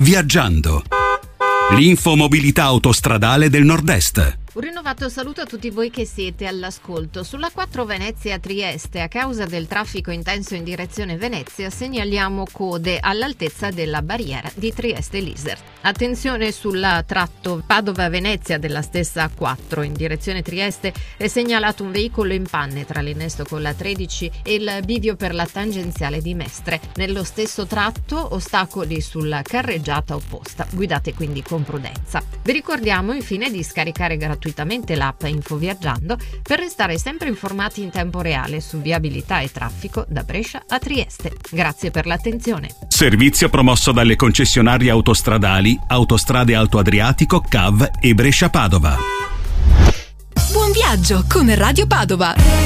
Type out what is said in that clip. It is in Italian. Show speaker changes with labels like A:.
A: Viaggiando. L'infomobilità autostradale del Nord-Est.
B: Un rinnovato saluto a tutti voi che siete all'ascolto. Sulla 4 Venezia-Trieste, a causa del traffico intenso in direzione Venezia, segnaliamo code all'altezza della barriera di Trieste-Lisert. Attenzione sul tratto Padova-Venezia della stessa A4 in direzione Trieste, è segnalato un veicolo in panne tra l'innesto con la 13 e il bivio per la tangenziale di Mestre. Nello stesso tratto ostacoli sulla carreggiata opposta. Guidate quindi con prudenza. Vi ricordiamo infine di scaricare gratuitamente l'app Infoviaggiando per restare sempre informati in tempo reale su viabilità e traffico da Brescia a Trieste. Grazie per l'attenzione.
A: Servizio promosso dalle concessionarie autostradali Autostrade Alto Adriatico, CAV e Brescia Padova.
C: Buon viaggio con Radio Padova.